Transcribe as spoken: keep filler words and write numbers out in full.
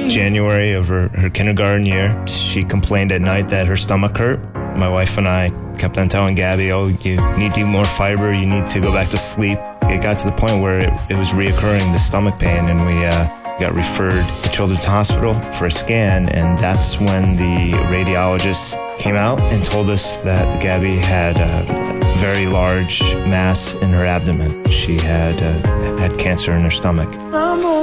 January of her, her kindergarten year. She complained at night that her stomach hurt. My wife and I kept on telling Gabby, oh, you need to eat more fiber, you need to go back to sleep. It got to the point where it, it was reoccurring, the stomach pain, and we uh, got referred to Children's Hospital for a scan, and that's when the radiologist came out and told us that Gabby had a very large mass in her abdomen. She had uh, had cancer in her stomach.